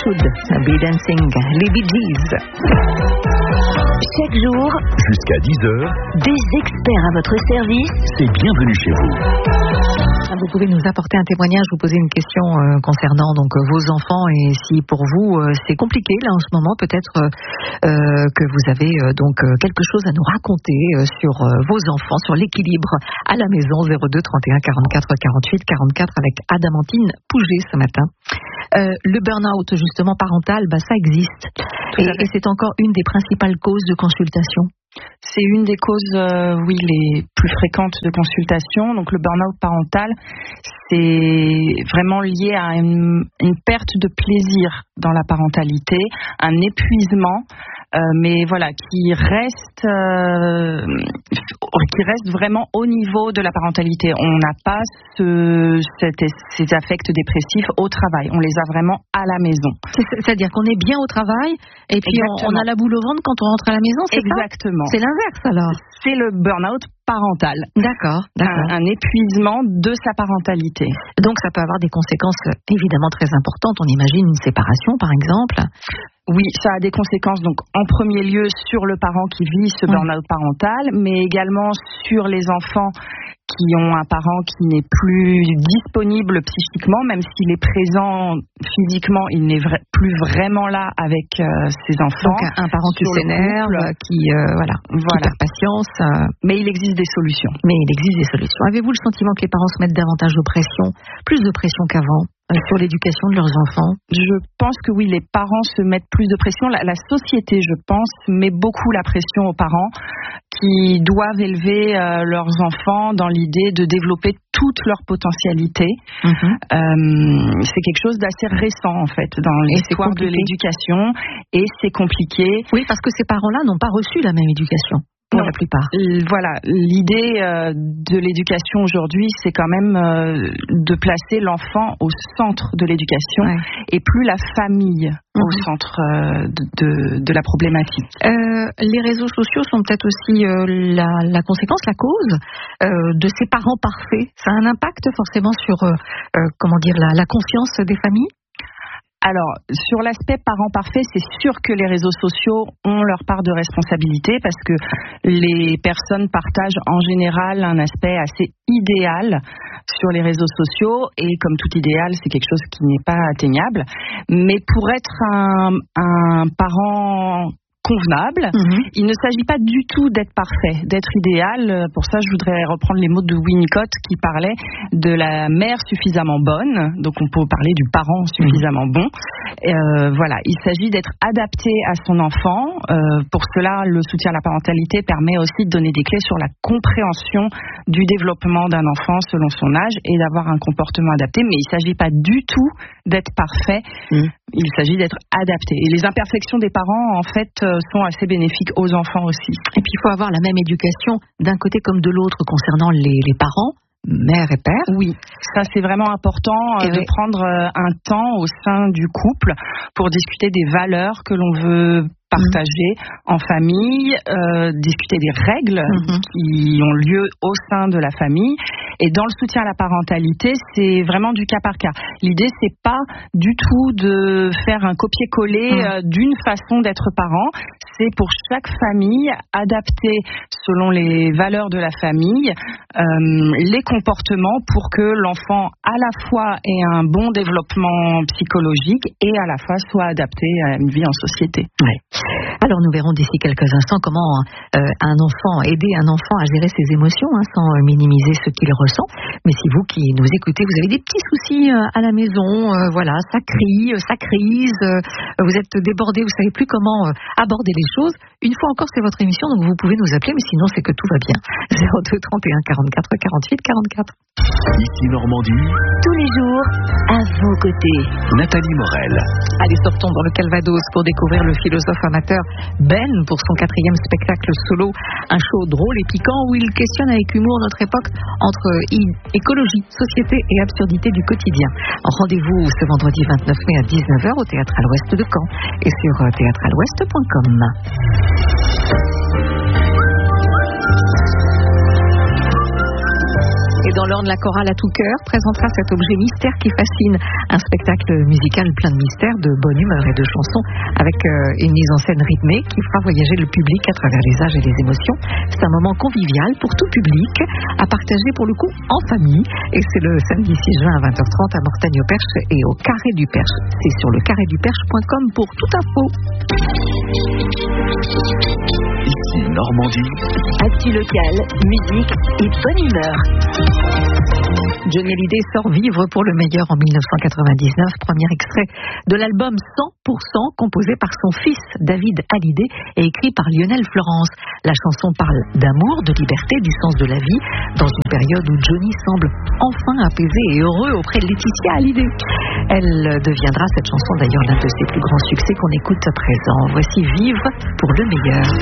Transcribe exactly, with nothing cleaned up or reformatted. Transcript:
Should Be Dancing, les Bee Gees. Chaque jour, jusqu'à dix heures, des experts à votre service. C'est bienvenue chez vous. Vous pouvez nous apporter un témoignage, vous poser une question euh, concernant donc euh, vos enfants, et si pour vous euh, c'est compliqué là en ce moment, peut-être euh, que vous avez euh, donc euh, quelque chose à nous raconter euh, sur euh, vos enfants, sur l'équilibre à la maison. Zéro deux trente et un quarante-quatre quarante-huit quarante-quatre avec Adamantine Pouget ce matin. Euh, le burn-out justement parental, bah, ça existe et, et c'est encore une des principales causes de consultation. C'est une des causes, euh, oui, les plus fréquentes de consultation. Donc le burn-out parental, c'est vraiment lié à une, une perte de plaisir dans la parentalité, un épuisement, euh, mais voilà, qui reste, euh, qui reste vraiment au niveau de la parentalité. On n'a pas ce, cette, ces affects dépressifs au travail. On les a vraiment à la maison. C'est-à-dire qu'on est bien au travail et puis on, on a la boule au ventre quand on rentre à la maison, c'est Exactement. ça ? C'est l'inverse alors. C'est le burn-out parental. D'accord, d'accord. Un, un épuisement de sa parentalité. Donc ça peut avoir des conséquences évidemment très importantes. On imagine une séparation par exemple. Oui, ça a des conséquences donc en premier lieu sur le parent qui vit ce burn-out parental, mais également sur les enfants qui ont un parent qui n'est plus disponible psychiquement, même s'il est présent physiquement, il n'est vra- plus vraiment là avec euh, ses enfants. Donc un, un parent qui s'énerve, qui euh, voilà, voilà. qui perd patience. Euh... Mais il existe des solutions. Mais il existe des solutions. Avez-vous le sentiment que les parents se mettent davantage de pression, plus de pression qu'avant, euh, sur l'éducation de leurs enfants? Je pense que oui, les parents se mettent plus de pression. La, la société, je pense, met beaucoup la pression aux parents qui doivent élever euh, leurs enfants dans l'idée de développer toute leur potentialité. Mmh. Euh, c'est quelque chose d'assez récent en fait dans l'histoire de l'éducation et c'est compliqué. Oui, parce que ces parents-là n'ont pas reçu la même éducation. Pour non, la plupart. Voilà, l'idée euh, de l'éducation aujourd'hui, c'est quand même euh, de placer l'enfant au centre de l'éducation ouais. et plus la famille mmh. au centre euh, de, de, de la problématique. Euh, les réseaux sociaux sont peut-être aussi euh, la, la conséquence, la cause euh, de ces parents parfaits. Ça a un impact forcément sur euh, euh, comment dire la, la confiance des familles? Alors, sur l'aspect parent parfait, c'est sûr que les réseaux sociaux ont leur part de responsabilité parce que les personnes partagent en général un aspect assez idéal sur les réseaux sociaux et comme tout idéal, c'est quelque chose qui n'est pas atteignable. Mais pour être un, un parent convenable. Mmh. Il ne s'agit pas du tout d'être parfait, d'être idéal. Pour ça, je voudrais reprendre les mots de Winnicott qui parlait de la mère suffisamment bonne. Donc, on peut parler du parent suffisamment mmh. bon. Euh, voilà, il s'agit d'être adapté à son enfant. Euh, pour cela, le soutien à la parentalité permet aussi de donner des clés sur la compréhension du développement d'un enfant selon son âge et d'avoir un comportement adapté. Mais il ne s'agit pas du tout d'être parfait. Mmh. Il s'agit d'être adapté. Et les imperfections des parents, en fait, sont assez bénéfiques aux enfants aussi. Et puis, il faut avoir la même éducation d'un côté comme de l'autre concernant les, les parents, mère et père. Oui, ça c'est vraiment important euh, de prendre euh, un temps au sein du couple pour discuter des valeurs que l'on veut partager mmh. en famille, euh, discuter des règles mmh. qui ont lieu au sein de la famille. Et dans le soutien à la parentalité, c'est vraiment du cas par cas. L'idée, c'est pas du tout de faire un copier-coller mmh. euh, d'une façon d'être parent. C'est pour chaque famille adapter selon les valeurs de la famille euh, les comportements pour que l'enfant à la fois ait un bon développement psychologique et à la fois soit adapté à une vie en société. Oui. Alors nous verrons d'ici quelques instants comment euh, un enfant, aider un enfant à gérer ses émotions hein, sans minimiser ce qu'il ressent. Mais si vous qui nous écoutez, vous avez des petits soucis euh, à la maison, euh, voilà, ça crie, ça crise, euh, vous êtes débordé, vous savez plus comment euh, aborder les choses. Une fois encore, c'est votre émission, donc vous pouvez nous appeler, mais sinon c'est que tout va bien. zéro deux trente et un quarante-quatre quarante-huit quarante-quatre. Ici Normandie. Tous les jours, à vos côtés. Nathalie Morel. Allez, sortons dans le Calvados pour découvrir le philosophe amateur Ben pour son quatrième spectacle solo. Un show drôle et piquant où il questionne avec humour notre époque entre écologie, société et absurdité du quotidien. Rendez-vous ce vendredi vingt-neuf mai à dix-neuf heures au Théâtre à l'Ouest de Caen et sur théâtre à l'ouest point com. Et dans l'Orne, la chorale à tout cœur présentera cet objet mystère qui fascine. Un spectacle musical plein de mystères, de bonne humeur et de chansons avec euh, une mise en scène rythmée qui fera voyager le public à travers les âges et les émotions. C'est un moment convivial pour tout public à partager pour le coup en famille. Et c'est le samedi six juin à vingt heures trente à Mortagne-au-Perche et au Carré du Perche. C'est sur le carré du perche point com pour toute info. Ici Normandie. Actu locale, musique et bonne humeur. Johnny Hallyday sort Vivre pour le meilleur en dix-neuf cent quatre-vingt-dix-neuf, premier extrait de l'album cent pour cent composé par son fils David Hallyday et écrit par Lionel Florence. La chanson parle d'amour, de liberté, du sens de la vie, dans une période où Johnny semble enfin apaisé et heureux auprès de Laetitia Hallyday. Elle deviendra cette chanson d'ailleurs l'un de ses plus grands succès qu'on écoute à présent. Voici Vivre pour le meilleur.